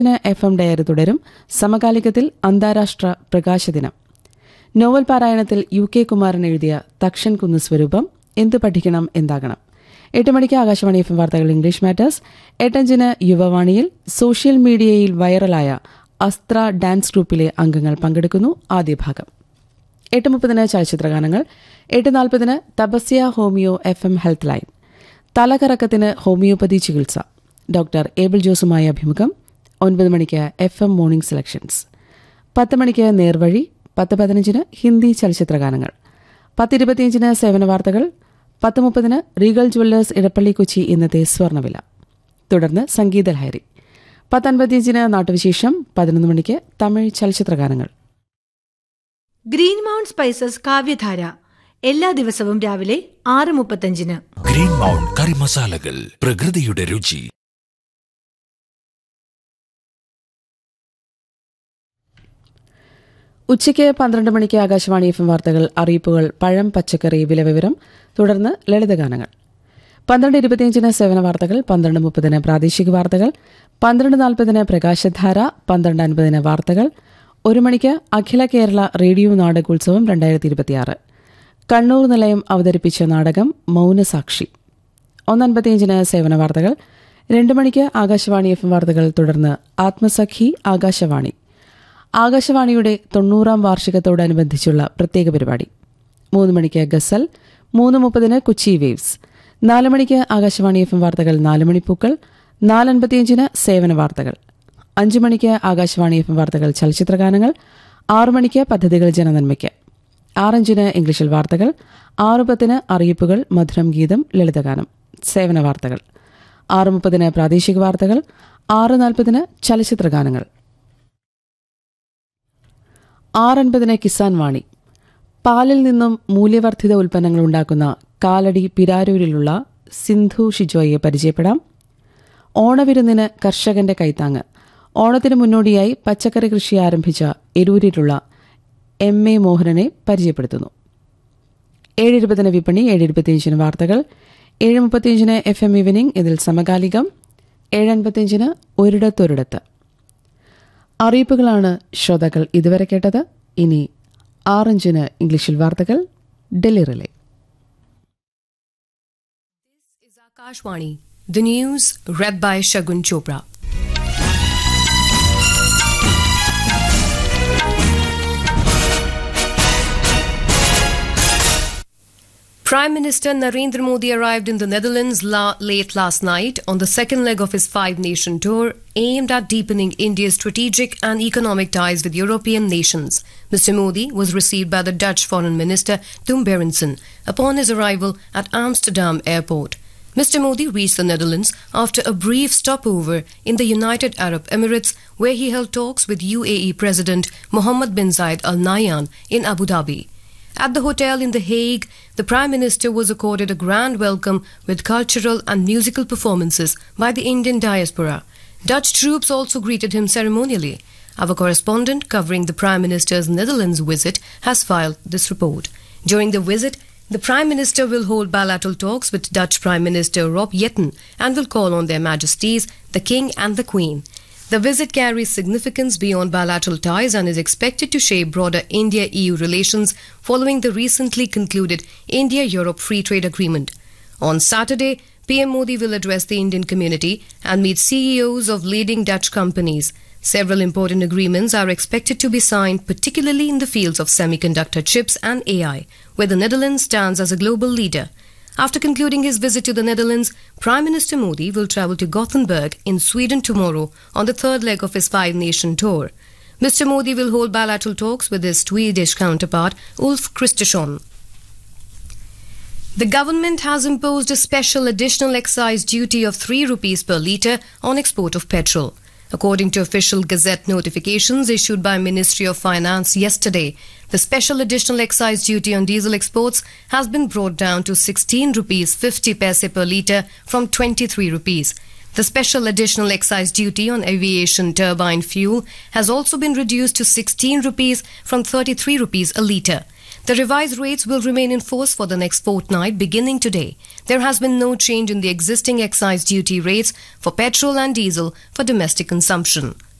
FM diary തുടരും. സമകാലികത്തിൽ അന്താരാഷ്ട്ര പ്രകാശദിനം. Novel പാരായണത്തിൽ UK കുമാരൻ എഴുതിയ തക്ഷൻ കുന്ന് സ്വരൂപം, എന്ത് പഠിക്കണം എന്താകണം. 8 മണിക്ക് ആകാശവാണി FM വാർത്തകൾ ഇംഗ്ലീഷ് മാറ്റേഴ്സ്. 8:05 യുവവാണിയിൽ സോഷ്യൽ മീഡിയയിൽ വൈറലായ അസ്ത്ര ഡാൻസ് ഗ്രൂപ്പിലെ അംഗങ്ങൾ പങ്കെടുക്കുന്നു. ആദ്യ ഭാഗം. 8:30 ചലച്ചിത്രഗാനങ്ങൾ. 8:40 Tapasya homeo FM health line. തലകറക്കത്തിന് homeopathy ചികിത്സ. ഡോക്ടർ ഏബിൾ ജോസുമായി അഭിമുഖം. 9 മണിക്ക് FM മോർണിംഗ് സെലക്ഷൻസ്. 10 മണിക്ക് നേർവഴി. 10:15 ഹിന്ദി ചലച്ചിത്രഗാനങ്ങൾ. 10:25 സേവന വാർത്തകൾ. 10:30 റീഗൽ ജുവല്ലേഴ്സ് ഇടപ്പള്ളി കൊച്ചി ഇന്നത്തെ സ്വർണ്ണവില. തുടർന്ന് സംഗീതലഹരി. 10:55 നാട്ടുവിശേഷം. 11 മണിക്ക് തമിഴ് ചലച്ചിത്രഗാനങ്ങൾ. ഗ്രീൻ മൗണ്ട് സ്പൈസസ് കാവ്യധാര എല്ലാ ദിവസവും രാവിലെ 6:35. ഗ്രീൻ മൗണ്ട് കറി മസാലകൾ, പ്രകൃതിയുടെ രുചി. ഉച്ചയ്ക്ക് 12 മണിക്ക് ആകാശവാണി FM വാർത്തകൾ, അറിയിപ്പുകൾ, പഴം പച്ചക്കറി വിലവിവരം, തുടർന്ന് ലളിതഗാനങ്ങൾ. 12:25 സേവന വാർത്തകൾ. 12:30 പ്രാദേശിക വാർത്തകൾ. 12:40 പ്രകാശധാര. 12:50 വാർത്തകൾ. 1 മണിക്ക് അഖില കേരള റേഡിയോ നാടകോത്സവം 2026 കണ്ണൂർ നിലയം അവതരിപ്പിച്ച നാടകം മൗനസാക്ഷി. 1:55 സേവന വാർത്തകൾ. 2 മണിക്ക് ആകാശവാണി FM വാർത്തകൾ. തുടർന്ന് ആത്മസഖി ആകാശവാണി, ആകാശവാണിയുടെ 90ാം വാർഷികത്തോടനുബന്ധിച്ചുള്ള പ്രത്യേക പരിപാടി. 3 മണിക്ക് ഗസൽ. 3:30 കൊച്ചി വേവ്സ്. 4 മണിക്ക് ആകാശവാണി FM വാർത്തകൾ. 4 മണിപ്പൂക്കൾ. 4:55 സേവന വാർത്തകൾ. 5 മണിക്ക് ആകാശവാണി FM വാർത്തകൾ, ചലച്ചിത്രഗാനങ്ങൾ. 6 മണിക്ക് പദ്ധതികൾ ജനനന്മയ്ക്ക്. 6:05 ഇംഗ്ലീഷിൽ വാർത്തകൾ. 6:10 അറിയിപ്പുകൾ, മധുരം ഗീതം, ലളിതഗാനം, സേവന വാർത്തകൾ. 6:30 പ്രാദേശിക വാർത്തകൾ. 6:40 ചലച്ചിത്രഗാനങ്ങൾ. 6:50 കിസാൻ വാണി. പാലിൽ നിന്നും മൂല്യവർദ്ധിത ഉൽപ്പന്നങ്ങൾ ഉണ്ടാക്കുന്ന കാലടി പിരാരൂരിലുള്ള സിന്ധു ഷിജോയെ പരിചയപ്പെടാം. ഓണവിരുന്നിന് കർഷകന്റെ കൈത്താങ്ങ്. ഓണത്തിന് മുന്നോടിയായി പച്ചക്കറി കൃഷി ആരംഭിച്ച എരൂരിലുള്ള MA മോഹനനെ പരിചയപ്പെടുത്തുന്നു. 7:20 വിപണി. 7:25 വാർത്തകൾ. 7:35 FM ഈവനിംഗ്, ഇതിൽ സമകാലികം. 7:55 ഒരിടത്തൊരിടത്ത്. അറിയിപ്പുകളാണ് ശ്രോതാക്കൾ ഇതുവരെ കേട്ടത്. ഇനി 6:05 ഇംഗ്ലീഷിൽ വാർത്തകൾ, Delhi relay. This is Akashvani. The news read by Shagun Chopra. Prime Minister Narendra Modi arrived in the Netherlands late last night on the second leg of his 5-nation tour aimed at deepening India's strategic and economic ties with European nations. Mr. Modi was received by the Dutch Foreign Minister Tom Berendsen upon his arrival at Amsterdam Airport. Mr. Modi reached the Netherlands after a brief stopover in the United Arab Emirates, where he held talks with UAE President Mohammed bin Zayed Al Nahyan in Abu Dhabi. At the hotel in The Hague, the Prime Minister was accorded a grand welcome with cultural and musical performances by the Indian diaspora. Dutch troops also greeted him ceremonially. Our correspondent covering the Prime Minister's Netherlands visit has filed this report. During the visit, the Prime Minister will hold bilateral talks with Dutch Prime Minister Rob Jetten and will call on their Majesties, the King and the Queen. The visit carries significance beyond bilateral ties and is expected to shape broader India-EU relations following the recently concluded India-Europe Free Trade Agreement. On Saturday, PM Modi will address the Indian community and meet CEOs of leading Dutch companies. Several important agreements are expected to be signed, particularly in the fields of semiconductor chips and AI, where the Netherlands stands as a global leader. After concluding his visit to the Netherlands, Prime Minister Modi will travel to Gothenburg in Sweden tomorrow on the third leg of his 5-nation tour. Mr. Modi will hold bilateral talks with his Swedish counterpart Ulf Kristersson. The government has imposed a special additional excise duty of 3 rupees per litre on export of petrol. According to official Gazette notifications issued by Ministry of Finance yesterday, the special additional excise duty on diesel exports has been brought down to 16 rupees 50 paise per litre from 23 rupees. The special additional excise duty on aviation turbine fuel has also been reduced to 16 rupees from 33 rupees a litre. The revised rates will remain in force for the next fortnight beginning today. There has been no change in the existing excise duty rates for petrol and diesel for domestic consumption.